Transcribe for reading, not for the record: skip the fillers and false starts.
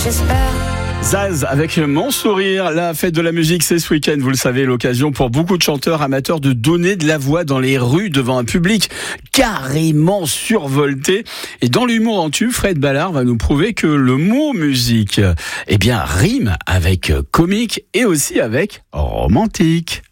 j'espère. Zaz avec Mon Sourire, la fête de la musique, c'est ce week-end, vous le savez, l'occasion pour beaucoup de chanteurs amateurs de donner de la voix dans les rues devant un public carrément survolté. Et dans l'humour en tube, Fred Ballard va nous prouver que le mot musique, rime avec comique et aussi avec romantique.